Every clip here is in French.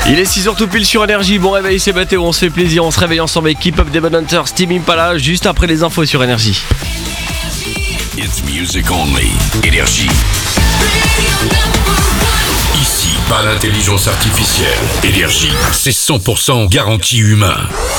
Il est 6h tout pile sur Énergie. Bon réveil, c'est Mathéo, on se fait plaisir, on se réveille ensemble avec Keep Up Demon Hunter, Steam Impala, juste après les infos sur Énergie. It's music only. Énergie. Ici, pas d'intelligence artificielle. Énergie, c'est 100% garantie humain.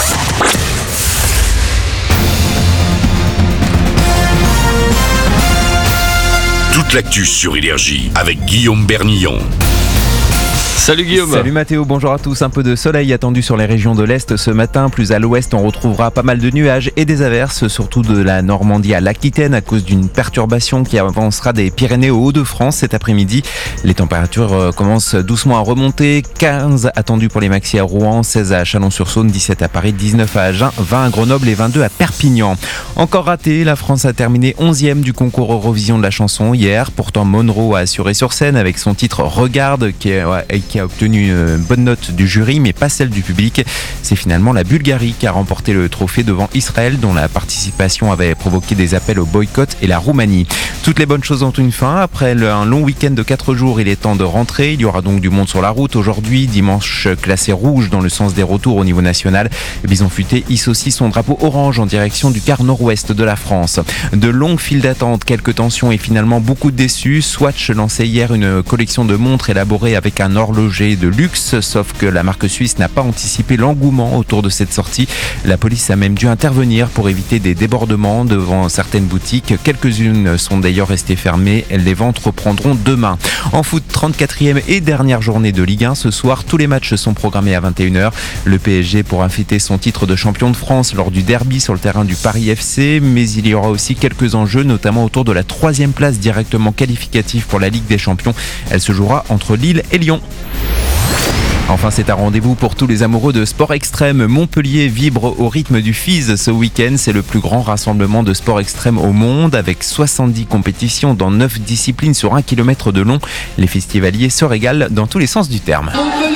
Toute l'actu sur Énergie avec Guillaume Bernillon. Salut Guillaume. Salut Mathéo, bonjour à tous. Un peu de soleil attendu sur les régions de l'Est ce matin. Plus à l'Ouest, on retrouvera pas mal de nuages et des averses, surtout de la Normandie à l'Aquitaine à cause d'une perturbation qui avancera des Pyrénées aux Hauts-de-France cet après-midi. Les températures commencent doucement à remonter. 15 attendus pour les maxi à Rouen, 16 à Chalon-sur-Saône, 17 à Paris, 19 à Agen, 20 à Grenoble et 22 à Perpignan. Encore raté, la France a terminé 11e du concours Eurovision de la chanson hier. Pourtant, Monroe a assuré sur scène avec son titre Regarde qui a obtenu une bonne note du jury mais pas celle du public. C'est finalement la Bulgarie qui a remporté le trophée devant Israël dont la participation avait provoqué des appels au boycott et la Roumanie. Toutes les bonnes choses ont une fin. Après un long week-end de 4 jours, il est temps de rentrer. Il y aura donc du monde sur la route aujourd'hui. Dimanche classé rouge dans le sens des retours au niveau national. Bison Futé hisse aussi son drapeau orange en direction du quart nord-ouest de la France. De longues files d'attente, quelques tensions et finalement beaucoup de déçus. Swatch lançait hier une collection de montres élaborée avec un horloger de luxe, sauf que la marque suisse n'a pas anticipé l'engouement autour de cette sortie. La police a même dû intervenir pour éviter des débordements devant certaines boutiques. Quelques-unes sont d'ailleurs restées fermées. Les ventes reprendront demain. En foot, 34e et dernière journée de Ligue 1. Ce soir, tous les matchs sont programmés à 21h. Le PSG pourra fêter son titre de champion de France lors du derby sur le terrain du Paris FC, mais il y aura aussi quelques enjeux, notamment autour de la 3e place directement qualificative pour la Ligue des Champions. Elle se jouera entre Lille et Lyon. Enfin, c'est un rendez-vous pour tous les amoureux de sport extrême. Montpellier vibre au rythme du FIS ce week-end. C'est le plus grand rassemblement de sport extrême au monde avec 70 compétitions dans 9 disciplines sur 1 km de long. Les festivaliers se régalent dans tous les sens du terme.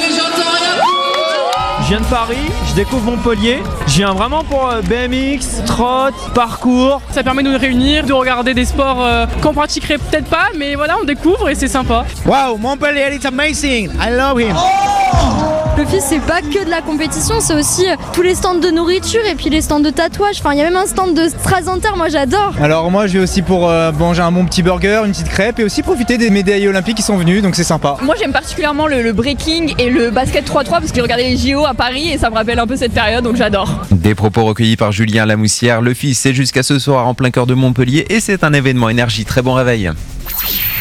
Je viens de Paris, je découvre Montpellier. Je viens vraiment pour BMX, trot, parcours. Ça permet de nous réunir, de regarder des sports qu'on pratiquerait peut-être pas, mais voilà, on découvre et c'est sympa. Wow, Montpellier, it's amazing. I love him. Le FIS, c'est pas que de la compétition, c'est aussi tous les stands de nourriture et puis les stands de tatouage. Enfin, il y a même un stand de Strasanter, moi j'adore. Alors moi je vais aussi pour manger un bon petit burger, une petite crêpe et aussi profiter des médaillés olympiques qui sont venus, donc c'est sympa. Moi j'aime particulièrement le breaking et le basket 3-3 parce que j'ai regardé les JO à Paris et ça me rappelle un peu cette période, donc j'adore. Des propos recueillis par Julien Lamoussière. Le FIS, c'est jusqu'à ce soir en plein cœur de Montpellier et c'est un événement Énergie. Très bon réveil.